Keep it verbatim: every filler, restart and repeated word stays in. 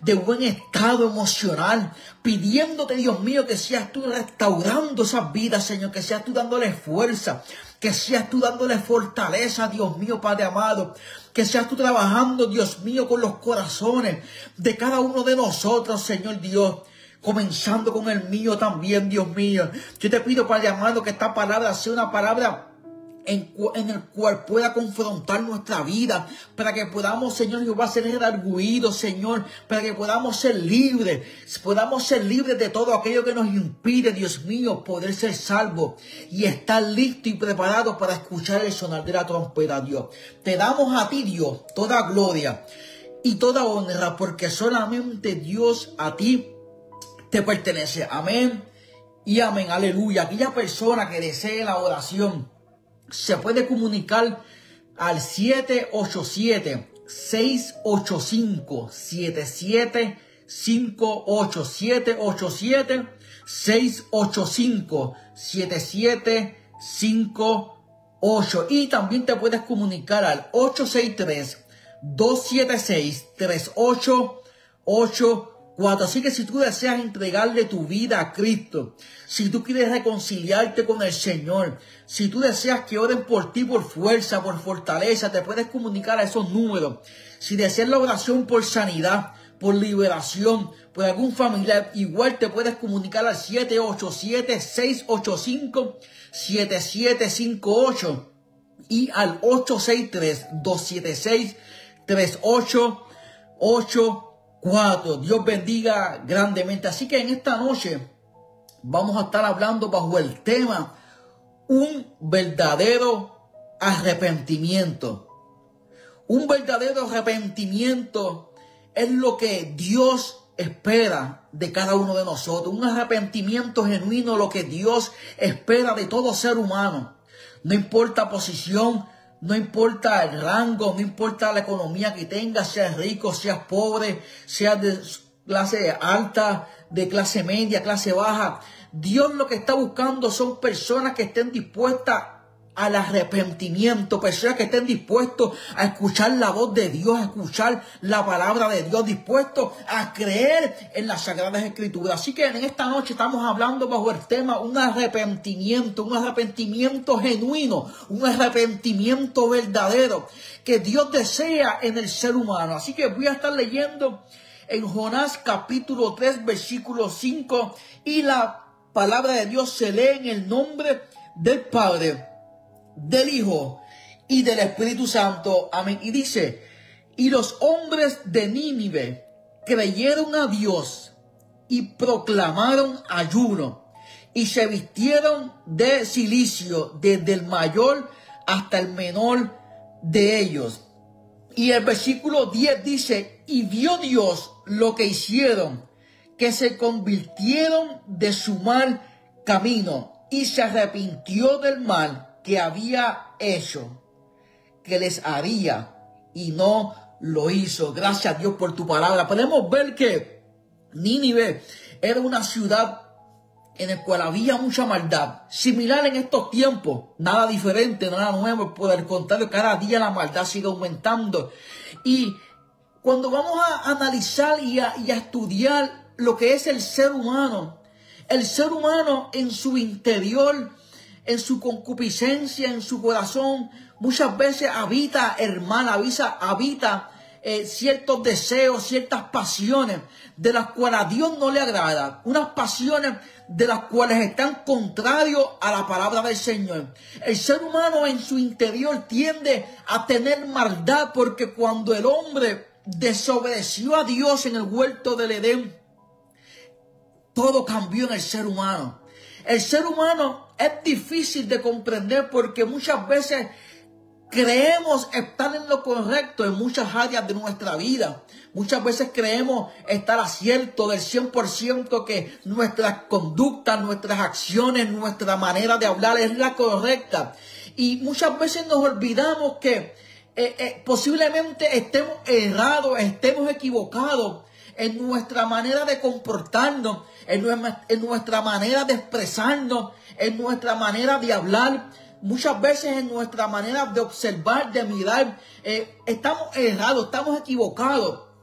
de buen estado emocional, pidiéndote, Dios mío, que seas tú restaurando esas vidas, Señor, que seas tú dándole fuerza, que seas tú dándole fortaleza, Dios mío, Padre amado, que seas tú trabajando, Dios mío, con los corazones de cada uno de nosotros, Señor Dios, comenzando con el mío también, Dios mío. Yo te pido, Padre amado, que esta palabra sea una palabra En, en el cual pueda confrontar nuestra vida, para que podamos, Señor Jehová, ser redarguidos, Señor, para que podamos ser libres, podamos ser libres de todo aquello que nos impide, Dios mío, poder ser salvos y estar listos y preparados para escuchar el sonar de la trompeta, Dios. Te damos a ti, Dios, toda gloria y toda honra, porque solamente Dios a ti te pertenece. Amén y amén, aleluya. Aquella persona que desee la oración se puede comunicar al siete ocho siete, seis ocho cinco, siete siete cinco ocho, siete ocho siete, seis ocho cinco, siete siete cinco ocho. Y también te puedes comunicar al ocho seis tres, dos siete seis, tres ocho ocho cuatro. Así que si tú deseas entregarle tu vida a Cristo, si tú quieres reconciliarte con el Señor, si tú deseas que oren por ti por fuerza, por fortaleza, te puedes comunicar a esos números. Si deseas la oración por sanidad, por liberación, por algún familiar, igual te puedes comunicar al siete ocho siete, seis ocho cinco, siete siete cinco ocho y al ocho seis tres, dos siete seis, tres ocho ocho cuatro. Dios bendiga grandemente. Así que en esta noche vamos a estar hablando bajo el tema un verdadero arrepentimiento. Un verdadero arrepentimiento es lo que Dios espera de cada uno de nosotros. Un arrepentimiento genuino, lo que Dios espera de todo ser humano. No importa posición, no importa el rango, no importa la economía que tengas, seas rico, seas pobre, seas de clase alta, de clase media, clase baja. Dios lo que está buscando son personas que estén dispuestas al arrepentimiento, personas que estén dispuestos a escuchar la voz de Dios, a escuchar la palabra de Dios, dispuestos a creer en las Sagradas Escrituras. Así que en esta noche estamos hablando bajo el tema un arrepentimiento, un arrepentimiento genuino, un arrepentimiento verdadero que Dios desea en el ser humano. Así que voy a estar leyendo en Jonás capítulo tres, versículo cinco, y la palabra de Dios se lee en el nombre del Padre, del Hijo y del Espíritu Santo. Amén. Y dice: y los hombres de Nínive creyeron a Dios y proclamaron ayuno y se vistieron de cilicio desde el mayor hasta el menor de ellos. Y el versículo diez dice: y vio Dios lo que hicieron, que se convirtieron de su mal camino y se arrepintió del mal que había hecho, que les haría, y no lo hizo. Gracias a Dios por tu palabra. Podemos ver que Nínive era una ciudad en la cual había mucha maldad, similar en estos tiempos, nada diferente, nada nuevo, por el contrario, cada día la maldad sigue aumentando. Y cuando vamos a analizar y a, y a estudiar lo que es el ser humano, el ser humano en su interior, en su concupiscencia, en su corazón, muchas veces habita el mal, habita, habita eh, ciertos deseos, ciertas pasiones de las cuales a Dios no le agrada, unas pasiones de las cuales están contrarios a la palabra del Señor. El ser humano en su interior tiende a tener maldad, porque cuando el hombre desobedeció a Dios en el huerto del Edén, todo cambió en el ser humano. El ser humano es difícil de comprender porque muchas veces creemos estar en lo correcto en muchas áreas de nuestra vida. Muchas veces creemos estar a cierto del cien por ciento que nuestras conductas, nuestras acciones, nuestra manera de hablar es la correcta. Y muchas veces nos olvidamos que eh, eh, posiblemente estemos errados, estemos equivocados en nuestra manera de comportarnos, en nuestra, en nuestra manera de expresarnos, en nuestra manera de hablar, muchas veces en nuestra manera de observar, de mirar. Eh, estamos errados, estamos equivocados.